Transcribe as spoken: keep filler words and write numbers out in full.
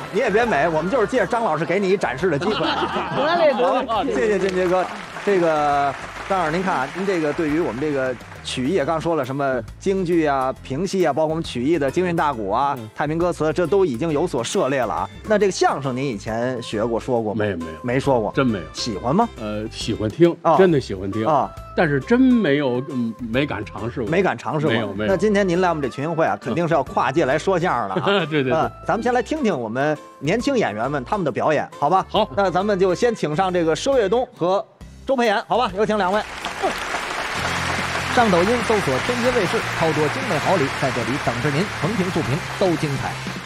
你也别美，我们就是借着张老师给你一展示的机会。 得嘞得嘞， 谢谢俊杰哥。这个张老师，您看啊，您这个对于我们这个曲艺，刚说了什么京剧啊、评戏啊，包括我们曲艺的京韵大鼓啊、太平歌词，这都已经有所涉猎了啊。那这个相声您以前学过、说过吗？ 没有没有没说过， 真没有。 喜欢吗？ 呃，喜欢听， 哦真的喜欢听啊， 但是真没有，嗯，没敢尝试过， 没敢尝试过。 没有没有。 那今天您来我们这群英会啊，肯定是要跨界来说相声的啊。 对对对、 嗯，咱们先来听听我们年轻演员们他们的表演，好吧？ 好， 那咱们就先请上这个佘岳东和周培炎，好吧？有请两位。上抖音搜索天津卫视，超多精美好礼在这里等着您，横评竖评都精彩。